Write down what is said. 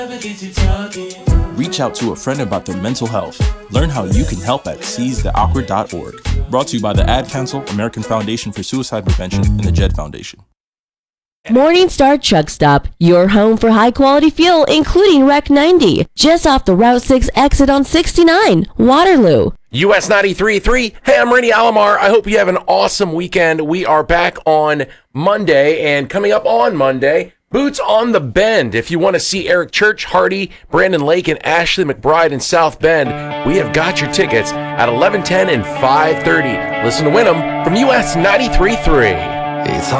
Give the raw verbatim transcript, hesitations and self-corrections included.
Reach out to a friend about their mental health. Learn how you can help at seize the awkward dot org. Brought to you by the Ad Council, American Foundation for Suicide Prevention, and the Jed Foundation. Morningstar Truck Stop, your home for high-quality fuel, including Rec ninety, just off the Route six exit on sixty-nine, Waterloo. U S ninety-three point three. Hey, I'm Randy Alomar. I hope you have an awesome weekend. We are back on Monday, and coming up on Monday, Boots on the Bend. If you want to see Eric Church, Hardy, Brandon Lake, and Ashley McBride in South Bend, we have got your tickets at eleven ten and five thirty. Listen to win them from U S ninety-three point three. It's